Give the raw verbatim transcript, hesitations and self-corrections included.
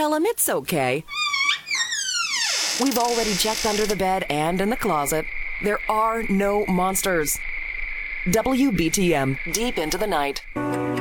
tell him it's okay. We've already checked under the bed and in the closet. There are no monsters. W B T M, deep into the night.